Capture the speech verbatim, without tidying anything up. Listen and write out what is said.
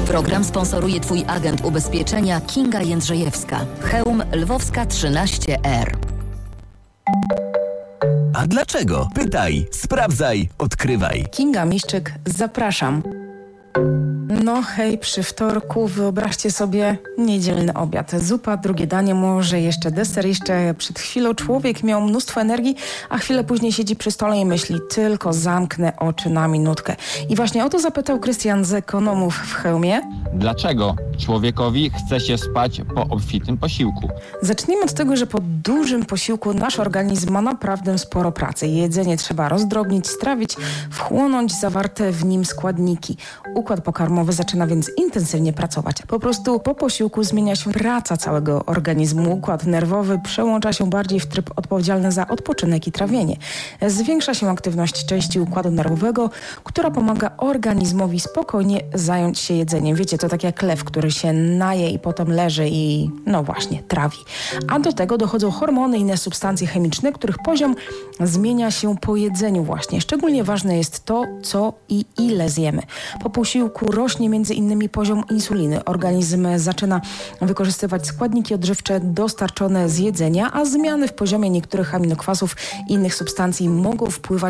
Program sponsoruje Twój agent ubezpieczenia Kinga Jędrzejewska. Chełm Lwowska trzynaście R. A dlaczego? Pytaj, sprawdzaj, odkrywaj. Kinga Miszczyk, zapraszam. No hej, przy wtorku wyobraźcie sobie niedzielny obiad. Zupa, drugie danie, może jeszcze deser. Jeszcze przed chwilą człowiek miał mnóstwo energii, a chwilę później siedzi przy stole i myśli, tylko zamknę oczy na minutkę. I właśnie o to zapytał Krystian z ekonomów w Chełmie. Dlaczego człowiekowi chce się spać po obfitym posiłku? Zacznijmy od tego, że po dużym posiłku nasz organizm ma naprawdę sporo pracy. Jedzenie trzeba rozdrobnić, strawić, wchłonąć zawarte w nim składniki. Układ pokarmowy zaczyna więc intensywnie pracować. Po prostu po posiłku zmienia się praca całego organizmu. Układ nerwowy przełącza się bardziej w tryb odpowiedzialny za odpoczynek i trawienie. Zwiększa się aktywność części układu nerwowego, która pomaga organizmowi spokojnie zająć się jedzeniem. Wiecie, to tak jak lew, który się naje i potem leży i no właśnie, trawi. A do tego dochodzą hormony i inne substancje chemiczne, których poziom zmienia się po jedzeniu właśnie. Szczególnie ważne jest to, co i ile zjemy. Po posiłku rośnie między innymi poziom insuliny. Organizm zaczyna wykorzystywać składniki odżywcze dostarczone z jedzenia, a zmiany w poziomie niektórych aminokwasów i innych substancji mogą wpływać